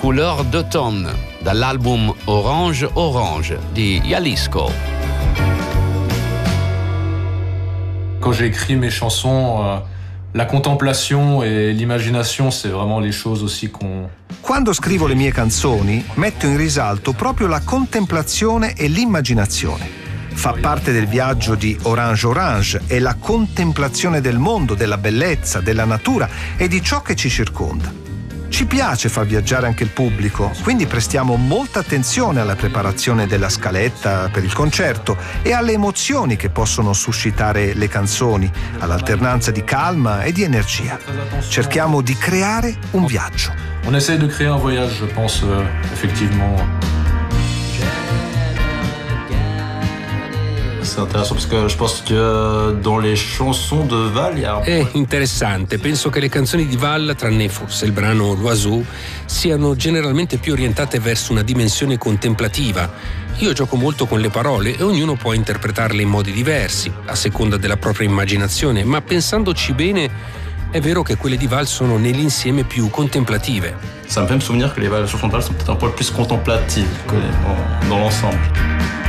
Couleur d'automne, dall'album Orange Orange di Jalisco. Quand j'ai écrit mes chansons, la contemplation e l'immaginazione, c'est vraiment les choses aussi qu'on... Quando scrivo le mie canzoni, metto in risalto proprio la contemplazione e l'immaginazione. Fa parte del viaggio di Orange Orange e la contemplazione del mondo, della bellezza, della natura e di ciò che ci circonda. Ci piace far viaggiare anche il pubblico, quindi prestiamo molta attenzione alla preparazione della scaletta per il concerto e alle emozioni che possono suscitare le canzoni, all'alternanza di calma e di energia. Cerchiamo di creare un viaggio. On essaie de créer un voyage, je pense, effectivement. C'est intéressant parce que je pense que dans les chansons de Val il y a... È interessante, penso che le canzoni di Val, tranne forse il brano L'Oiseau, siano generalmente più orientate verso una dimensione contemplativa. Io gioco molto con le parole e ognuno può interpretarle in modi diversi, a seconda della propria immaginazione, ma pensandoci bene è vero che quelle di Val sono nell'insieme più contemplative. Ça me fait me souvenir que les chansons de Val sont peut-être un peu plus contemplatives dans l'ensemble.